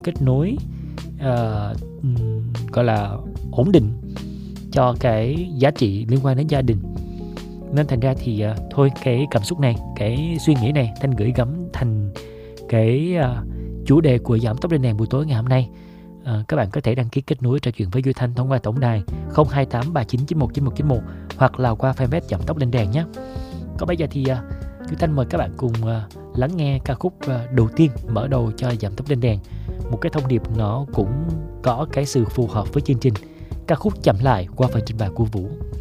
kết nối gọi là ổn định cho cái giá trị liên quan đến gia đình. Nên thành ra thì thôi, cái cảm xúc này, cái suy nghĩ này Thanh gửi gắm thành cái chủ đề của Giảm Tốc Lên Đèn buổi tối ngày hôm nay. Các bạn có thể đăng ký kết nối trò chuyện với Duy Thanh thông qua tổng đài 028 3991 9191 hoặc là qua fanpage Giảm Tốc Lên Đèn nhé. Còn bây giờ thì Duy Thanh mời các bạn cùng lắng nghe ca khúc đầu tiên mở đầu cho Giảm Tốc Lên Đèn. Một cái thông điệp nó cũng có cái sự phù hợp với chương trình. Ca khúc Chậm Lại qua phần trình bày của Vũ.